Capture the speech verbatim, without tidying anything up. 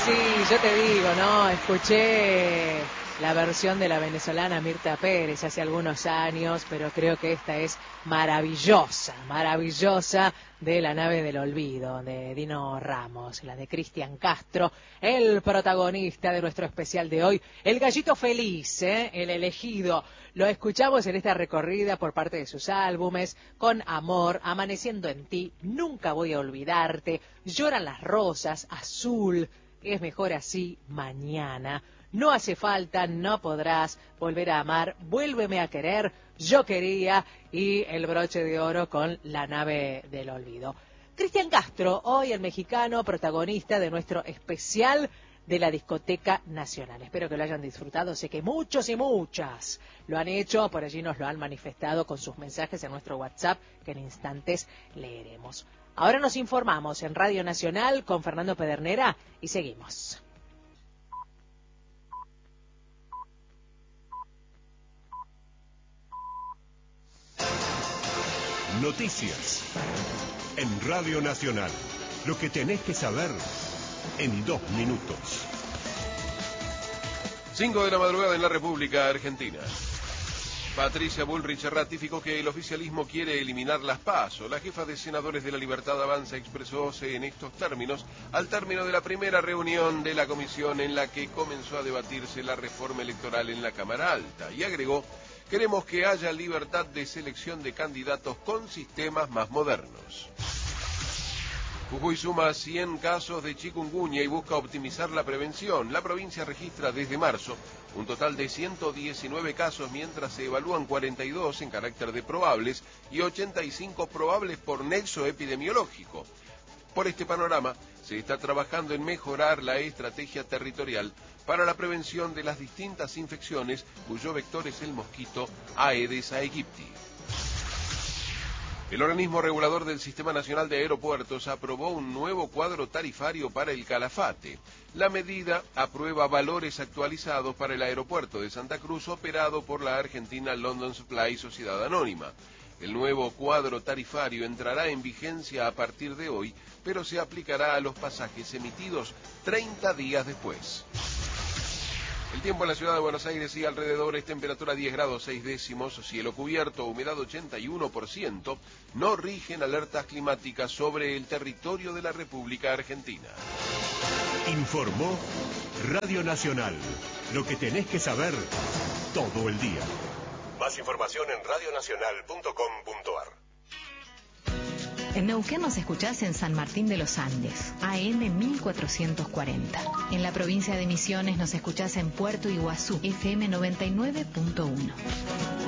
sí, yo te digo, ¿no? Escuché la versión de la venezolana Mirta Pérez hace algunos años, pero creo que esta es maravillosa, maravillosa, de La nave del olvido, de Dino Ramos, la de Cristian Castro, el protagonista de nuestro especial de hoy, el gallito feliz, ¿eh? El elegido. Lo escuchamos en esta recorrida por parte de sus álbumes, Con amor, Amaneciendo en ti, Nunca voy a olvidarte, Lloran las rosas, Azul, Es mejor así, Mañana, No hace falta, No podrás, Volver a amar, Vuélveme a querer, Yo quería, y el broche de oro con La nave del olvido. Cristian Castro, hoy el mexicano protagonista de nuestro especial de la Discoteca Nacional. Espero que lo hayan disfrutado, sé que muchos y muchas lo han hecho, por allí nos lo han manifestado con sus mensajes en nuestro WhatsApp, que en instantes leeremos. Ahora nos informamos en Radio Nacional con Fernando Pedernera y seguimos. Noticias en Radio Nacional. Lo que tenés que saber en dos minutos. Cinco de la madrugada en la República Argentina. Patricia Bullrich ratificó que el oficialismo quiere eliminar las PASO. La jefa de senadores de La Libertad Avanza expresóse en estos términos al término de la primera reunión de la comisión en la que comenzó a debatirse la reforma electoral en la Cámara Alta, y agregó: queremos que haya libertad de selección de candidatos con sistemas más modernos. Jujuy suma cien casos de chikungunya y busca optimizar la prevención. La provincia registra desde marzo un total de ciento diecinueve casos, mientras se evalúan cuarenta y dos en carácter de probables y ochenta y cinco probables por nexo epidemiológico. Por este panorama, se está trabajando en mejorar la estrategia territorial para la prevención de las distintas infecciones cuyo vector es el mosquito Aedes aegypti. El organismo regulador del Sistema Nacional de Aeropuertos aprobó un nuevo cuadro tarifario para el Calafate. La medida aprueba valores actualizados para el aeropuerto de Santa Cruz, operado por la argentina London Supply Sociedad Anónima. El nuevo cuadro tarifario entrará en vigencia a partir de hoy, pero se aplicará a los pasajes emitidos treinta días después. El tiempo en la ciudad de Buenos Aires y alrededores: temperatura diez grados seis décimos, cielo cubierto, humedad ochenta y uno por ciento, no rigen alertas climáticas sobre el territorio de la República Argentina. Informó Radio Nacional. Lo que tenés que saber todo el día. Más información en radio nacional punto com punto ar. En Neuquén nos escuchás en San Martín de los Andes, A M mil cuatrocientos cuarenta. En la provincia de Misiones nos escuchás en Puerto Iguazú, F M noventa y nueve punto uno.